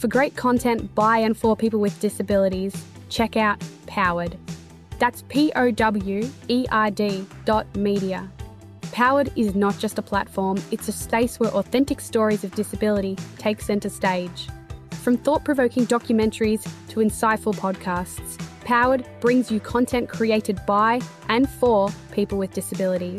For great content by and for people with disabilities, check out Powered. That's POWERD.media. Powered is not just a platform, it's a space where authentic stories of disability take centre stage. From thought-provoking documentaries to insightful podcasts, Powered brings you content created by and for people with disabilities.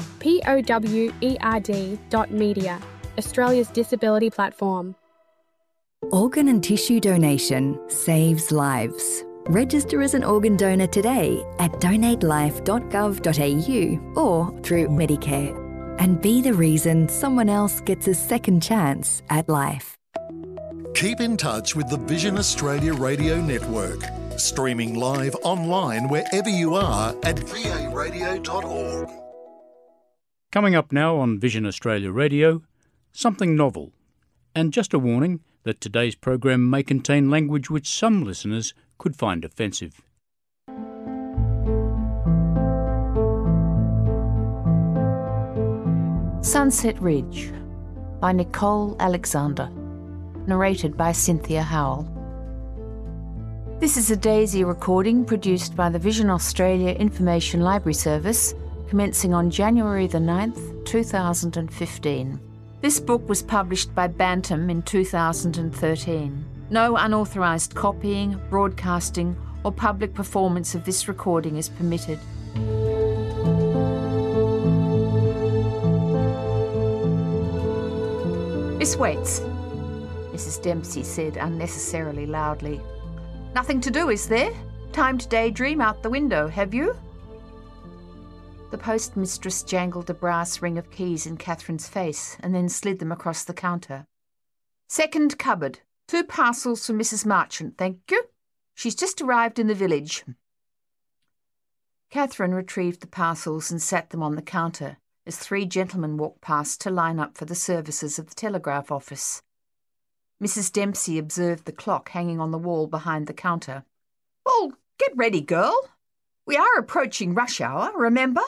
POWERD.media, Australia's disability platform. Organ and tissue donation saves lives. Register as an organ donor today at donatelife.gov.au or through Medicare. And be the reason someone else gets a second chance at life. Keep in touch with the Vision Australia Radio Network. Streaming live online wherever you are at varadio.org. Coming up now on Vision Australia Radio, something novel. And just a warning that today's program may contain language which some listeners could find offensive. Sunset Ridge by Nicole Alexander, narrated by Cynthia Howell. This is a Daisy recording produced by the Vision Australia Information Library Service, commencing on January the 9th, 2015. This book was published by Bantam in 2013. No unauthorised copying, broadcasting or public performance of this recording is permitted. Miss Waits, Mrs. Dempsey said unnecessarily loudly. Nothing to do, is there? Time to daydream out the window, have you? The postmistress jangled a brass ring of keys in Catherine's face and then slid them across the counter. Second cupboard. 2 parcels for Mrs. Marchant, thank you. She's just arrived in the village. Catherine retrieved the parcels and sat them on the counter as 3 gentlemen walked past to line up for the services of the telegraph office. Mrs. Dempsey observed the clock hanging on the wall behind the counter. "Well, get ready, girl. We are approaching rush hour, remember?"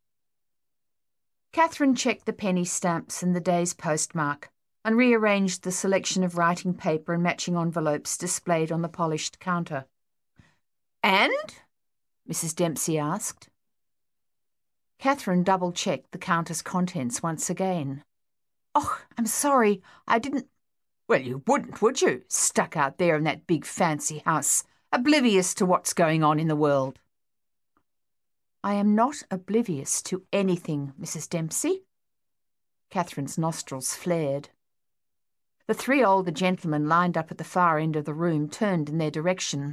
Catherine checked the penny stamps and the day's postmark and rearranged the selection of writing paper and matching envelopes displayed on the polished counter. "And?" Mrs. Dempsey asked. Catherine double-checked the counter's contents once again. "Oh, I'm sorry, I didn't—" "Well, you wouldn't, would you? Stuck out there in that big fancy house, oblivious to what's going on in the world." "I am not oblivious to anything, Mrs. Dempsey." Catherine's nostrils flared. The 3 older gentlemen lined up at the far end of the room turned in their direction.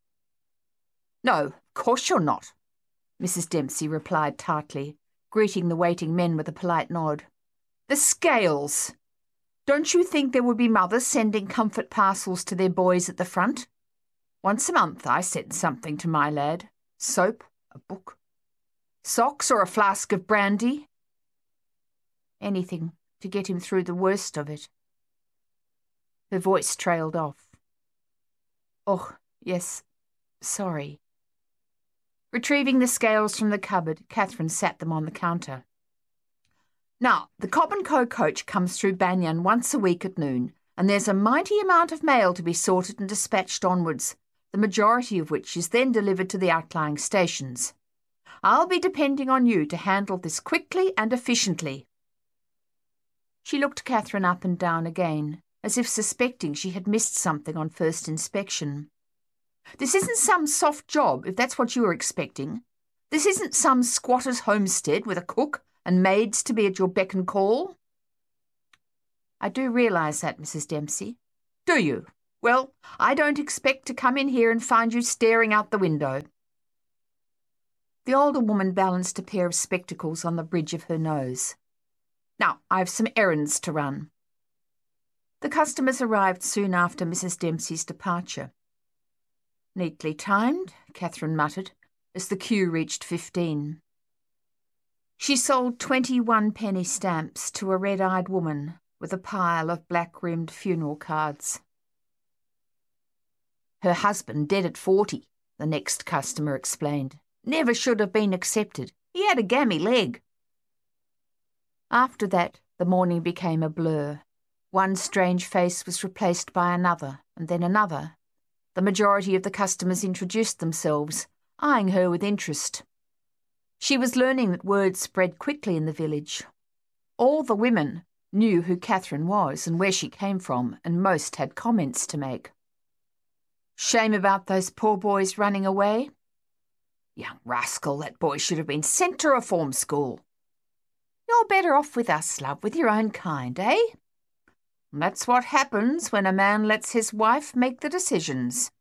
"No, of course you're not," Mrs. Dempsey replied tartly, greeting the waiting men with a polite nod. "The scales! Don't you think there would be mothers sending comfort parcels to their boys at the front? Once a month I send something to my lad. Soap, a book, socks or a flask of brandy. Anything to get him through the worst of it." Her voice trailed off. "Oh, yes, sorry." Retrieving the scales from the cupboard, Catherine sat them on the counter. "Now, the Cobb & Co coach comes through Banyan once a week at noon, and there's a mighty amount of mail to be sorted and dispatched onwards, the majority of which is then delivered to the outlying stations. I'll be depending on you to handle this quickly and efficiently." She looked Catherine up and down again, as if suspecting she had missed something on first inspection. "This isn't some soft job, if that's what you were expecting. This isn't some squatter's homestead with a cook and maids to be at your beck and call." "I do realise that, Mrs. Dempsey." "Do you? Well, I don't expect to come in here and find you staring out the window." The older woman balanced a pair of spectacles on the bridge of her nose. "Now, I've some errands to run." The customers arrived soon after Mrs. Dempsey's departure. "Neatly timed," Catherine muttered, as the queue reached 15. She sold 21 penny stamps to a red-eyed woman with a pile of black-rimmed funeral cards. "Her husband dead at 40, the next customer explained. "Never should have been accepted. He had a gammy leg." After that, the morning became a blur. One strange face was replaced by another, and then another. The majority of the customers introduced themselves, eyeing her with interest. She was learning that word spread quickly in the village. All the women knew who Catherine was and where she came from, and most had comments to make. Shame about those poor boys running away. Young rascal, that boy should have been sent to reform school. You're better off with us, love, with your own kind, eh? That's what happens when a man lets his wife make the decisions.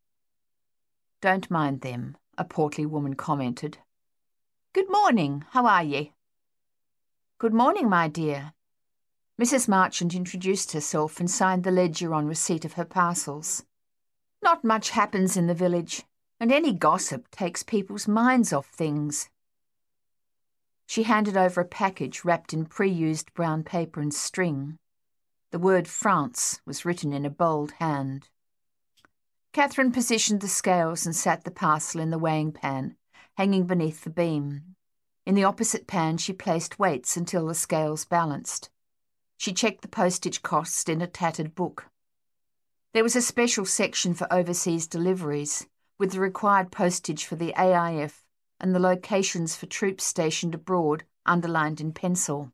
Don't mind them, a portly woman commented. Good morning, how are ye? Good morning, my dear. Mrs. Marchant introduced herself and signed the ledger on receipt of her parcels. Not much happens in the village, and any gossip takes people's minds off things. She handed over a package wrapped in pre-used brown paper and string. The word France was written in a bold hand. Catherine positioned the scales and sat the parcel in the weighing pan, hanging beneath the beam. In the opposite pan she placed weights until the scales balanced. She checked the postage cost in a tattered book. There was a special section for overseas deliveries, with the required postage for the AIF and the locations for troops stationed abroad underlined in pencil.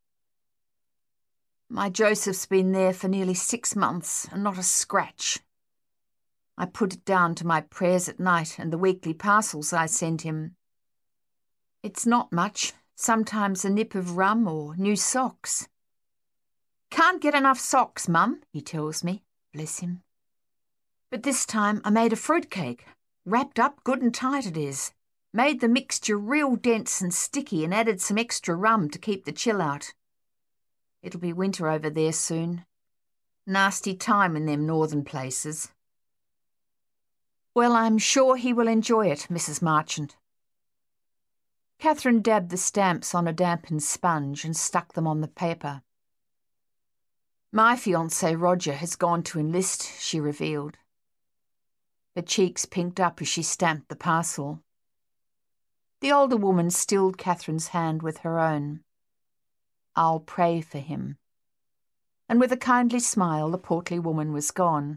My Joseph's been there for nearly 6 months, and not a scratch. I put it down to my prayers at night and the weekly parcels I send him. It's not much, sometimes a nip of rum or new socks. Can't get enough socks, Mum, he tells me, bless him. But this time I made a fruitcake, wrapped up good and tight it is. Made the mixture real dense and sticky and added some extra rum to keep the chill out. It'll be winter over there soon. Nasty time in them northern places. Well, I'm sure he will enjoy it, Mrs. Marchant. Catherine dabbed the stamps on a dampened sponge and stuck them on the paper. My fiancé Roger has gone to enlist, she revealed. Her cheeks pinked up as she stamped the parcel. The older woman stilled Catherine's hand with her own. I'll pray for him. And with a kindly smile, the portly woman was gone.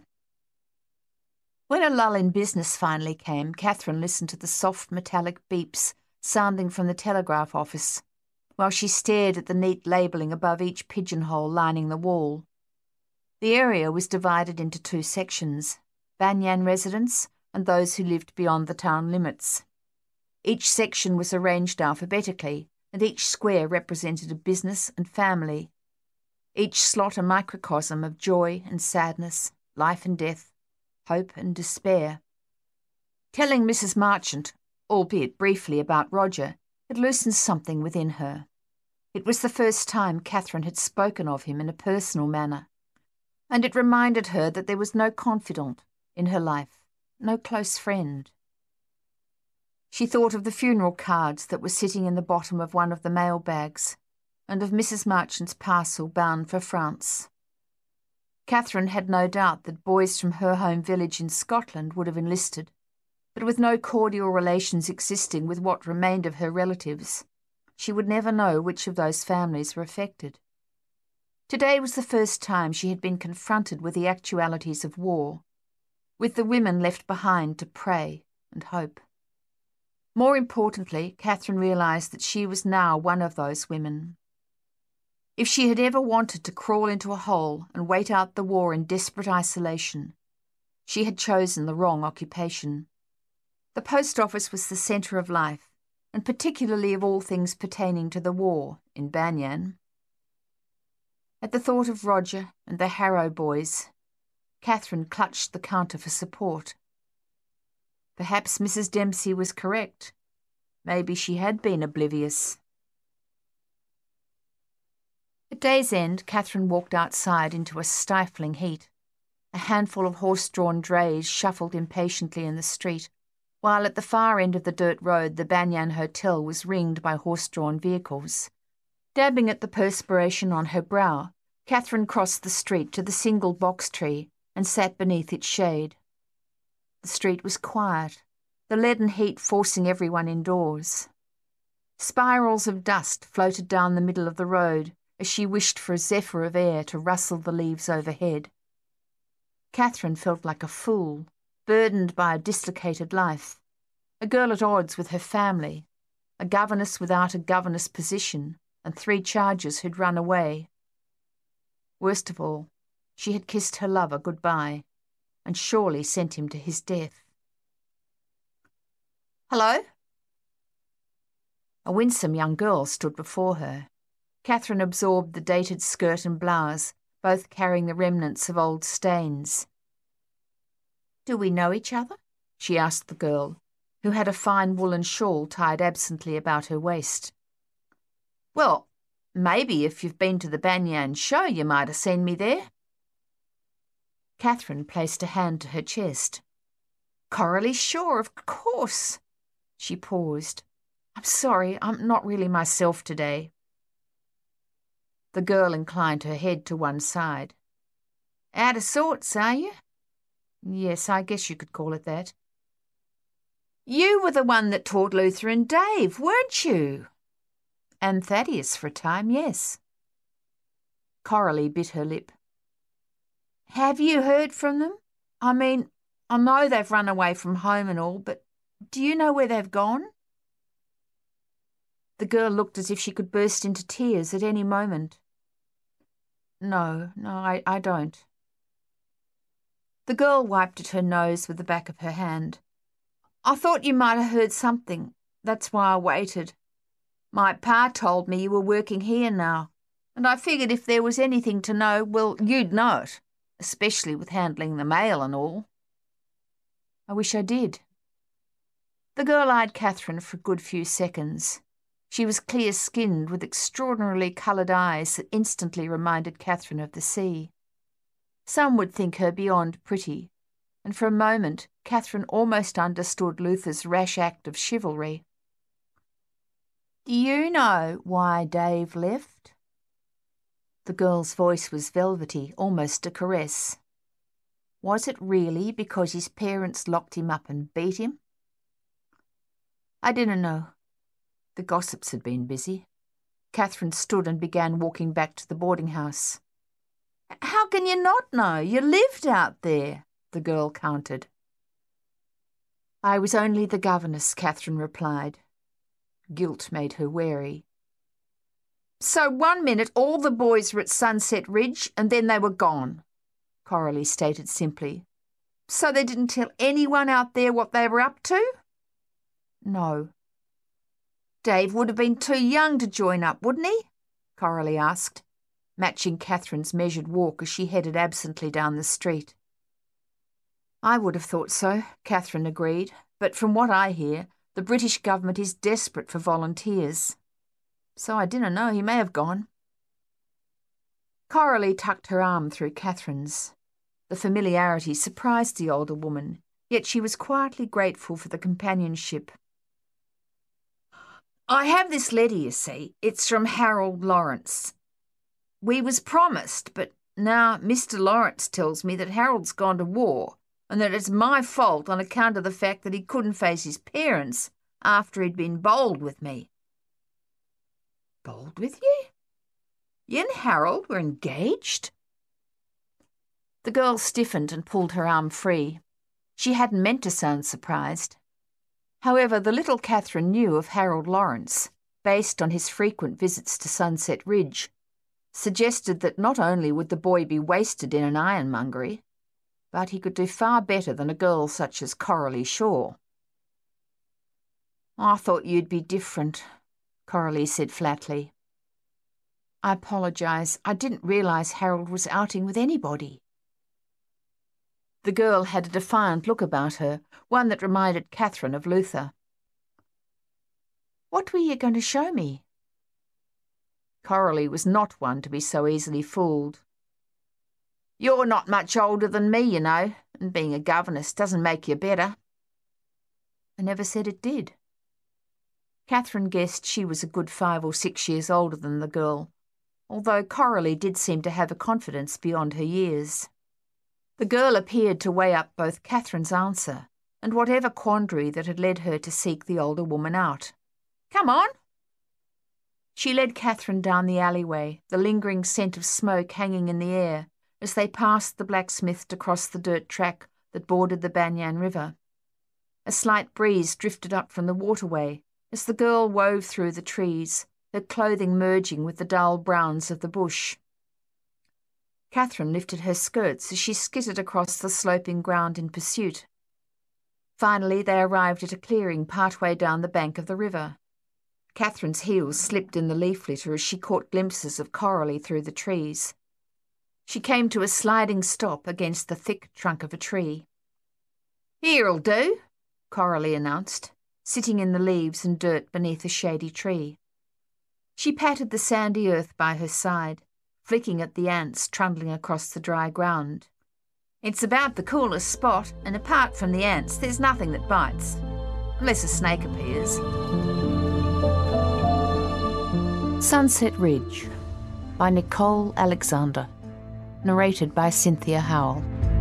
When a lull in business finally came, Catherine listened to the soft metallic beeps sounding from the telegraph office, while she stared at the neat labelling above each pigeonhole lining the wall. The area was divided into 2 sections, Banyan residents and those who lived beyond the town limits. Each section was arranged alphabetically, and each square represented a business and family. Each slot a microcosm of joy and sadness, life and death, hope and despair. Telling Mrs. Marchant, albeit briefly, about Roger had loosened something within her. It was the first time Catherine had spoken of him in a personal manner, and it reminded her that there was no confidant in her life, no close friend. She thought of the funeral cards that were sitting in the bottom of one of the mail bags, and of Mrs. Marchant's parcel bound for France. Catherine had no doubt that boys from her home village in Scotland would have enlisted, but with no cordial relations existing with what remained of her relatives, she would never know which of those families were affected. Today was the first time she had been confronted with the actualities of war, with the women left behind to pray and hope. More importantly, Catherine realised that she was now one of those women. If she had ever wanted to crawl into a hole and wait out the war in desperate isolation, she had chosen the wrong occupation. The post office was the centre of life, and particularly of all things pertaining to the war in Banyan. At the thought of Roger and the Harrow boys, Catherine clutched the counter for support. Perhaps Mrs. Dempsey was correct. Maybe she had been oblivious. At day's end, Catherine walked outside into a stifling heat. A handful of horse-drawn drays shuffled impatiently in the street, while at the far end of the dirt road the Banyan Hotel was ringed by horse-drawn vehicles. Dabbing at the perspiration on her brow, Catherine crossed the street to the single box tree and sat beneath its shade. The street was quiet, the leaden heat forcing everyone indoors. Spirals of dust floated down the middle of the road, as she wished for a zephyr of air to rustle the leaves overhead. Catherine felt like a fool, burdened by a dislocated life, a girl at odds with her family, a governess without a governess position, and 3 charges who'd run away. Worst of all, she had kissed her lover goodbye, and surely sent him to his death. "Hello?" A winsome young girl stood before her. Catherine absorbed the dated skirt and blouse, both carrying the remnants of old stains. "Do we know each other?" she asked the girl, who had a fine woolen shawl tied absently about her waist. "Well, maybe if you've been to the Banyan show you might have seen me there." Catherine placed a hand to her chest. "Coralie Shaw, of course." She paused. "I'm sorry, I'm not really myself today." The girl inclined her head to one side. "Out of sorts, are you?" "Yes, I guess you could call it that." "You were the one that taught Luther and Dave, weren't you?" "And Thaddeus for a time, yes." Coralie bit her lip. "Have you heard from them? I mean, I know they've run away from home and all, but do you know where they've gone?" The girl looked as if she could burst into tears at any moment. No, I don't." The girl wiped at her nose with the back of her hand. "I thought you might have heard something. That's why I waited. My pa told me you were working here now, and I figured if there was anything to know, well, you'd know it, especially with handling the mail and all." "I wish I did." The girl eyed Catherine for a good few seconds. She was clear-skinned, with extraordinarily coloured eyes that instantly reminded Catherine of the sea. Some would think her beyond pretty, and for a moment Catherine almost understood Luther's rash act of chivalry. "Do you know why Dave left?" The girl's voice was velvety, almost a caress. "Was it really because his parents locked him up and beat him?" "I didn't know. The gossips had been busy." Catherine stood and began walking back to the boarding house. "How can you not know? You lived out there," the girl countered. "I was only the governess," Catherine replied. Guilt made her wary. "So one minute all the boys were at Sunset Ridge and then they were gone," Coralie stated simply. "So they didn't tell anyone out there what they were up to?" "No." "Dave would have been too young to join up, wouldn't he?" Coralie asked, matching Catherine's measured walk as she headed absently down the street. "I would have thought so," Catherine agreed, "but from what I hear, the British government is desperate for volunteers. So I didn't know, he may have gone." Coralie tucked her arm through Catherine's. The familiarity surprised the older woman, yet she was quietly grateful for the companionship. "I have this letter, you see. It's from Harold Lawrence. We was promised, but now Mr. Lawrence tells me that Harold's gone to war and that it's my fault on account of the fact that he couldn't face his parents after he'd been bold with me." "Bold with you? You and Harold were engaged?" The girl stiffened and pulled her arm free. She hadn't meant to sound surprised. However, the little Catherine knew of Harold Lawrence, based on his frequent visits to Sunset Ridge, suggested that not only would the boy be wasted in an ironmongery, but he could do far better than a girl such as Coralie Shaw. "I thought you'd be different," Coralie said flatly. "I apologise. I didn't realise Harold was outing with anybody." The girl had a defiant look about her, one that reminded Catherine of Luther. "What were you going to show me?" Coralie was not one to be so easily fooled. "You're not much older than me, you know, and being a governess doesn't make you better." "I never said it did." Catherine guessed she was a good 5 or 6 years older than the girl, although Coralie did seem to have a confidence beyond her years. The girl appeared to weigh up both Catherine's answer and whatever quandary that had led her to seek the older woman out. "Come on." She led Catherine down the alleyway, the lingering scent of smoke hanging in the air, as they passed the blacksmith to cross the dirt track that bordered the Banyan River. A slight breeze drifted up from the waterway as the girl wove through the trees, her clothing merging with the dull browns of the bush. Catherine lifted her skirts as she skittered across the sloping ground in pursuit. Finally, they arrived at a clearing partway down the bank of the river. Catherine's heels slipped in the leaf litter as she caught glimpses of Coralie through the trees. She came to a sliding stop against the thick trunk of a tree. "Here'll do," Coralie announced, sitting in the leaves and dirt beneath a shady tree. She patted the sandy earth by her side, flicking at the ants trundling across the dry ground. "It's about the coolest spot, and apart from the ants, there's nothing that bites, unless a snake appears." Sunset Ridge by Nicole Alexander. Narrated by Cynthia Howell.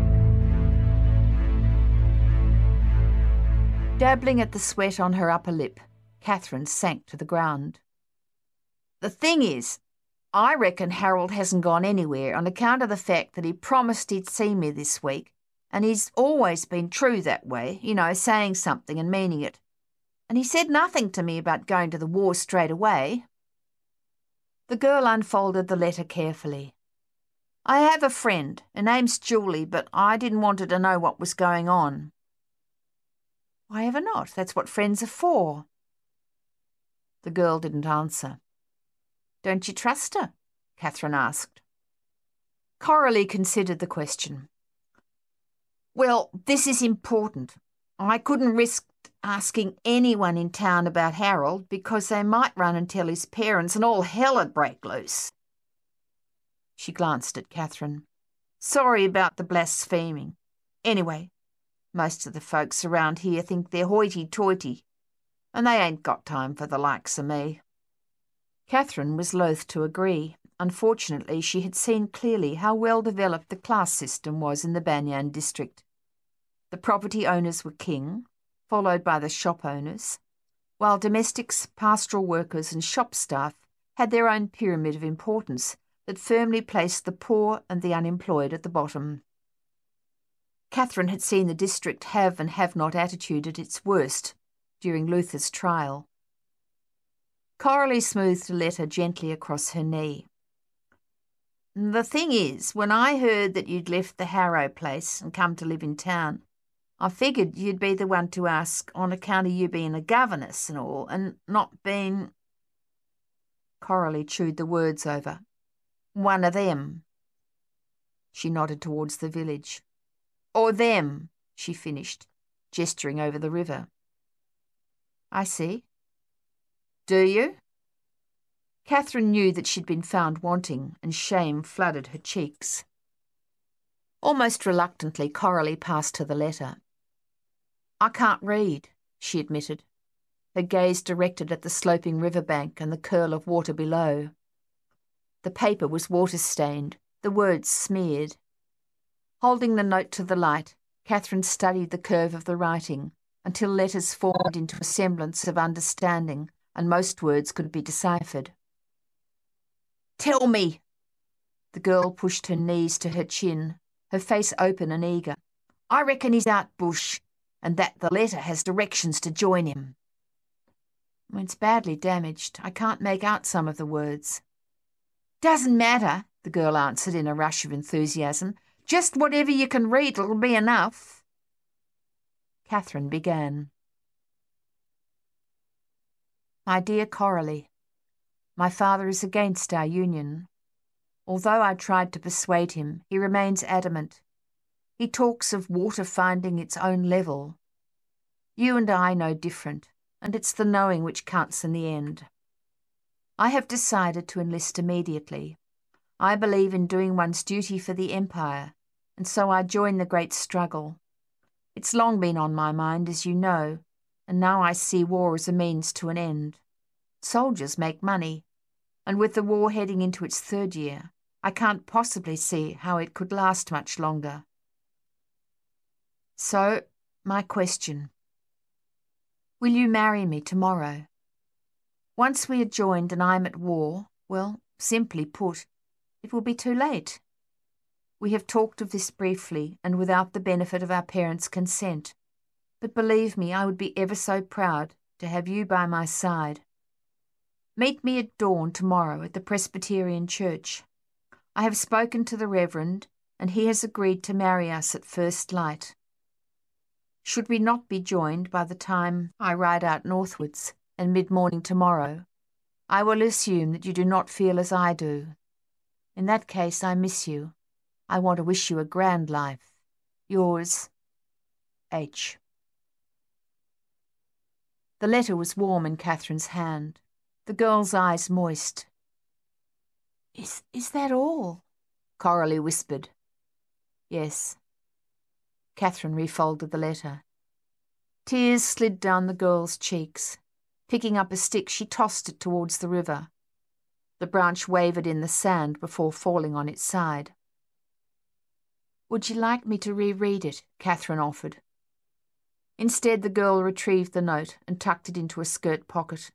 Dabbling at the sweat on her upper lip, Catherine sank to the ground. "The thing is, I reckon Harold hasn't gone anywhere on account of the fact that he promised he'd see me this week, and he's always been true that way, saying something and meaning it. And he said nothing to me about going to the war straight away." The girl unfolded the letter carefully. "I have a friend. Her name's Julie, but I didn't want her to know what was going on." "Why ever not? That's what friends are for." The girl didn't answer. "Don't you trust her?" Catherine asked. Coralie considered the question. "Well, this is important. I couldn't risk asking anyone in town about Harold because they might run and tell his parents and all hell would break loose." She glanced at Catherine. "Sorry about the blaspheming. Anyway, most of the folks around here think they're hoity-toity, and they ain't got time for the likes of me." Catherine was loath to agree. Unfortunately, she had seen clearly how well developed the class system was in the Banyan district. The property owners were king, followed by the shop owners, while domestics, pastoral workers and shop staff had their own pyramid of importance that firmly placed the poor and the unemployed at the bottom. Catherine had seen the district have and have not attitude at its worst during Luther's trial. Coralie smoothed a letter gently across her knee. "The thing is, when I heard that you'd left the Harrow place and come to live in town, I figured you'd be the one to ask on account of you being a governess and all, and not being—" Coralie chewed the words over. "One of them." She nodded towards the village. "Or them," she finished, gesturing over the river. "I see. Do you?" Catherine knew that she'd been found wanting, and shame flooded her cheeks. Almost reluctantly, Coralie passed her the letter. "I can't read," she admitted, her gaze directed at the sloping riverbank and the curl of water below. The paper was water-stained, the words smeared. Holding the note to the light, Catherine studied the curve of the writing until letters formed into a semblance of understanding and most words could be deciphered. "Tell me!" The girl pushed her knees to her chin, her face open and eager. "I reckon he's out bush, and that the letter has directions to join him." "It's badly damaged. I can't make out some of the words." "Doesn't matter," the girl answered in a rush of enthusiasm. "Just whatever you can read will be enough." Catherine began. "My dear Coralie, my father is against our union. Although I tried to persuade him, he remains adamant. He talks of water finding its own level. You and I know different, and it's the knowing which counts in the end. I have decided to enlist immediately. I believe in doing one's duty for the Empire, and so I join the great struggle. It's long been on my mind, as you know, and now I see war as a means to an end. Soldiers make money, and with the war heading into its third year, I can't possibly see how it could last much longer. So, my question. Will you marry me tomorrow?" Once we are joined and I'm at war, well, simply put, it will be too late. We have talked of this briefly and without the benefit of our parents' consent, but believe me, I would be ever so proud to have you by my side. Meet me at dawn tomorrow at the Presbyterian Church. I have spoken to the Reverend, and he has agreed to marry us at first light. Should we not be joined by the time I ride out northwards and mid-morning tomorrow, I will assume that you do not feel as I do. In that case, I miss you. I want to wish you a grand life. Yours, H. The letter was warm in Catherine's hand, the girl's eyes moist. Is that all? Coralie whispered. Yes. Catherine refolded the letter. Tears slid down the girl's cheeks. Picking up a stick, she tossed it towards the river. The branch wavered in the sand before falling on its side. Would you like me to reread it? Catherine offered. Instead, the girl retrieved the note and tucked it into a skirt pocket.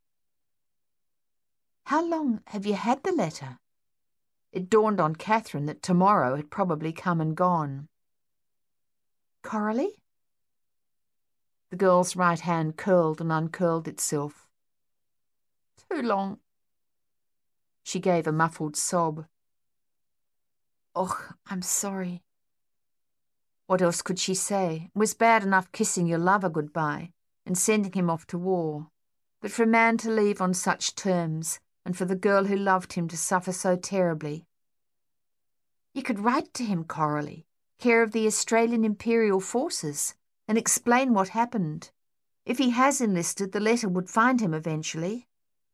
How long have you had the letter? It dawned on Catherine that tomorrow had probably come and gone. Coralie? The girl's right hand curled and uncurled itself. Too long. She gave a muffled sob. Oh, I'm sorry. What else could she say? It was bad enough kissing your lover goodbye and sending him off to war, but for a man to leave on such terms, and for the girl who loved him to suffer so terribly. You could write to him, Coralie, care of the Australian Imperial Forces, and explain what happened. If he has enlisted, the letter would find him eventually.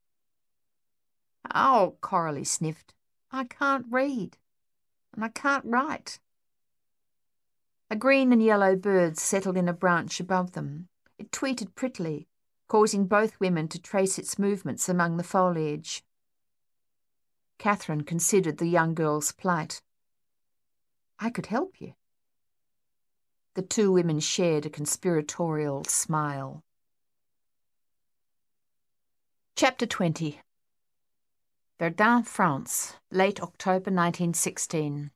Oh, Coralie sniffed. I can't read, and I can't write. A green and yellow bird settled in a branch above them. It tweeted prettily, causing both women to trace its movements among the foliage. Catherine considered the young girl's plight. I could help you. The two women shared a conspiratorial smile. Chapter 20. Verdun, France, late October 1916.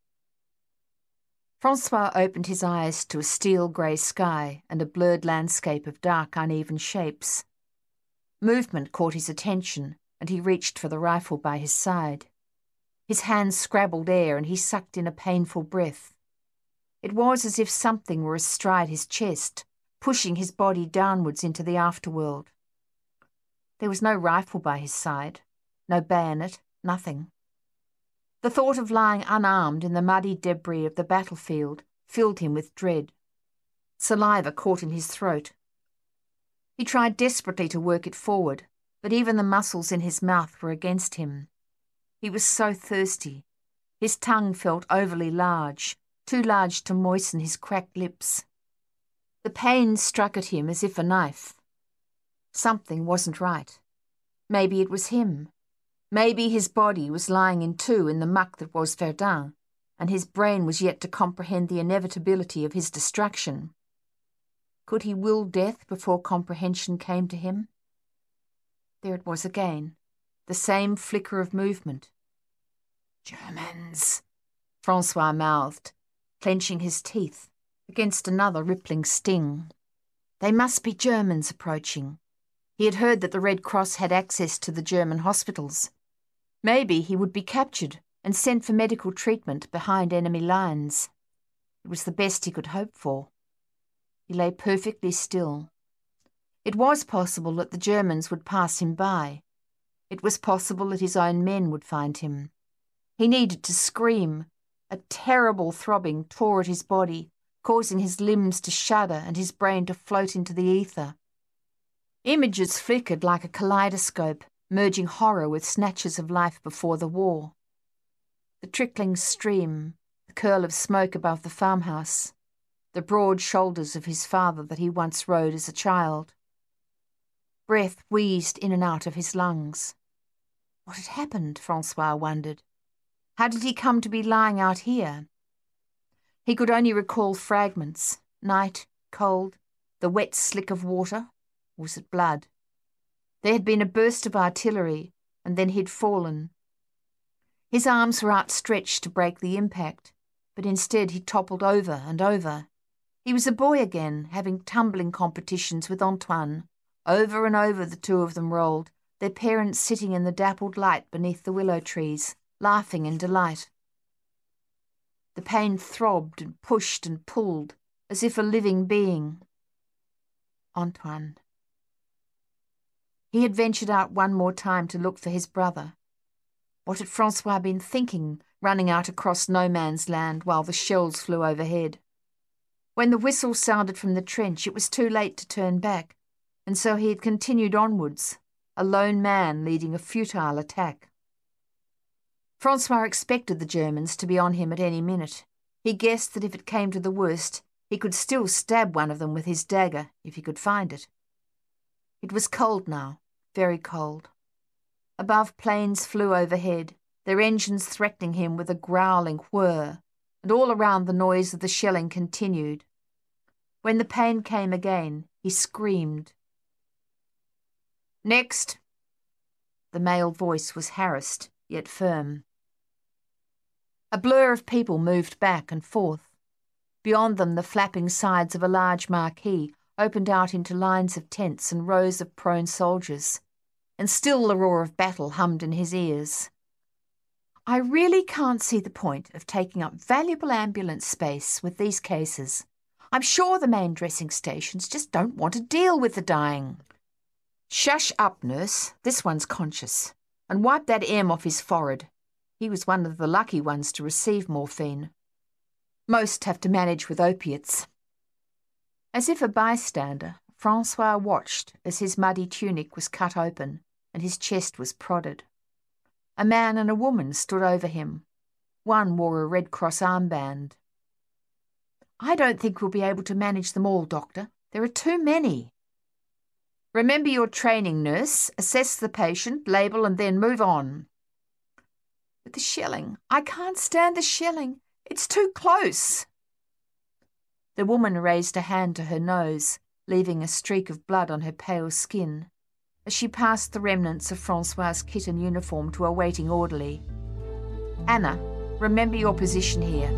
Francois opened his eyes to a steel-grey sky and a blurred landscape of dark, uneven shapes. Movement caught his attention, and he reached for the rifle by his side. His hands scrabbled air, and he sucked in a painful breath. It was as if something were astride his chest, pushing his body downwards into the afterworld. There was no rifle by his side, no bayonet, nothing. The thought of lying unarmed in the muddy debris of the battlefield filled him with dread. Saliva caught in his throat. He tried desperately to work it forward, but even the muscles in his mouth were against him. He was so thirsty. His tongue felt overly large, too large to moisten his cracked lips. The pain struck at him as if a knife. Something wasn't right. Maybe it was him. Maybe his body was lying in two in the muck that was Verdun, and his brain was yet to comprehend the inevitability of his destruction. Could he will death before comprehension came to him? There it was again, the same flicker of movement. Germans, Francois mouthed, clenching his teeth against another rippling sting. They must be Germans approaching. He had heard that the Red Cross had access to the German hospitals. Maybe he would be captured and sent for medical treatment behind enemy lines. It was the best he could hope for. He lay perfectly still. It was possible that the Germans would pass him by. It was possible that his own men would find him. He needed to scream. A terrible throbbing tore at his body, causing his limbs to shudder and his brain to float into the ether. Images flickered like a kaleidoscope, merging horror with snatches of life before the war. The trickling stream, the curl of smoke above the farmhouse, the broad shoulders of his father that he once rode as a child. Breath wheezed in and out of his lungs. What had happened, Francois wondered. How did he come to be lying out here? He could only recall fragments. Night, cold, the wet slick of water. Was it blood? There had been a burst of artillery, and then he'd fallen. His arms were outstretched to break the impact, but instead he toppled over and over. He was a boy again, having tumbling competitions with Antoine. Over and over the two of them rolled, their parents sitting in the dappled light beneath the willow trees, laughing in delight. The pain throbbed and pushed and pulled, as if a living being. Antoine. He had ventured out one more time to look for his brother. What had Francois been thinking, running out across no man's land while the shells flew overhead? When the whistle sounded from the trench, it was too late to turn back, and so he had continued onwards, a lone man leading a futile attack. Francois expected the Germans to be on him at any minute. He guessed that if it came to the worst, he could still stab one of them with his dagger if he could find it. It was cold now, very cold. Above, planes flew overhead, their engines threatening him with a growling whir, and all around the noise of the shelling continued. When the pain came again, he screamed. "Next!" The male voice was harassed, yet firm. A blur of people moved back and forth. Beyond them, the flapping sides of a large marquee opened out into lines of tents and rows of prone soldiers, and still the roar of battle hummed in his ears. "I really can't see the point of taking up valuable ambulance space with these cases. I'm sure the main dressing stations just don't want to deal with the dying." "Shush up, nurse. This one's conscious. And wipe that M off his forehead. He was one of the lucky ones to receive morphine. Most have to manage with opiates." As if a bystander, Francois watched as his muddy tunic was cut open and his chest was prodded. A man and a woman stood over him. One wore a Red Cross armband. "I don't think we'll be able to manage them all, Doctor. There are too many." "Remember your training, nurse. Assess the patient, label, and then move on." "But the shelling. I can't stand the shelling. It's too close." The woman raised a hand to her nose, leaving a streak of blood on her pale skin, as she passed the remnants of Francois's kit and uniform to a waiting orderly. "Anna, remember your position here."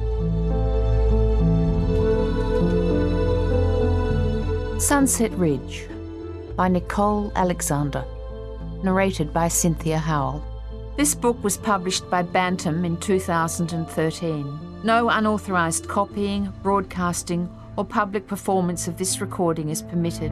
Sunset Ridge by Nicole Alexander. Narrated by Cynthia Howell. This book was published by Bantam in 2013. No unauthorised copying, broadcasting, or public performance of this recording is permitted.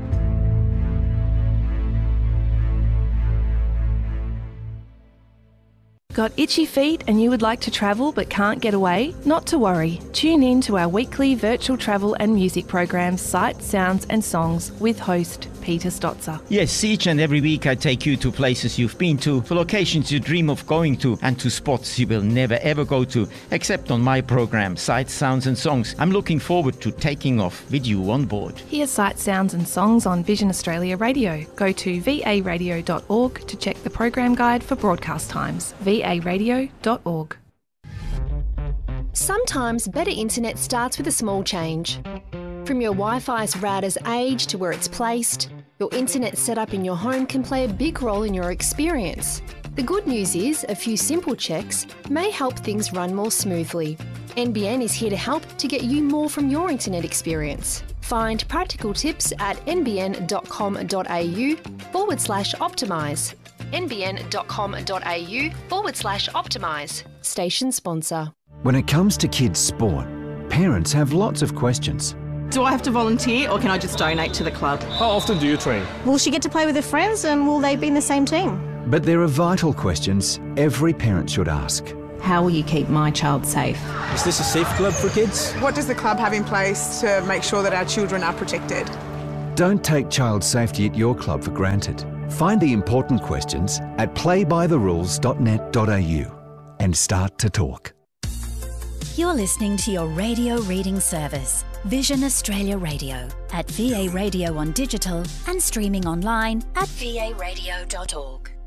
Got itchy feet and you would like to travel but can't get away? Not to worry. Tune in to our weekly virtual travel and music programs, Sights, Sounds and Songs with host Peter Stotzer. Yes, each and every week I take you to places you've been to, for locations you dream of going to, and to spots you will never ever go to, except on my program, Sights, Sounds and Songs. I'm looking forward to taking off with you on board. Hear Sights, Sounds and Songs on Vision Australia Radio. Go to varadio.org to check the program guide for broadcast times. varadio.org. Sometimes better internet starts with a small change. From your Wi-Fi's router's age to where it's placed, your internet setup in your home can play a big role in your experience. The good news is a few simple checks may help things run more smoothly. NBN is here to help to get you more from your internet experience. Find practical tips at nbn.com.au/optimise. nbn.com.au/optimise. Station sponsor. When it comes to kids' sport, parents have lots of questions. Do I have to volunteer or can I just donate to the club? How often do you train? Will she get to play with her friends and will they be in the same team? But there are vital questions every parent should ask. How will you keep my child safe? Is this a safe club for kids? What does the club have in place to make sure that our children are protected? Don't take child safety at your club for granted. Find the important questions at playbytherules.net.au and start to talk. You're listening to your radio reading service, Vision Australia Radio, at VA Radio on digital and streaming online at varadio.org.